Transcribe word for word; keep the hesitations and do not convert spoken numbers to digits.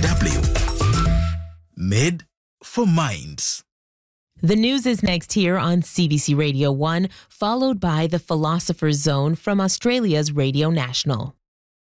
W. Made for minds. The news is next here on C B C Radio one, followed by the Philosopher's Zone from Australia's Radio National.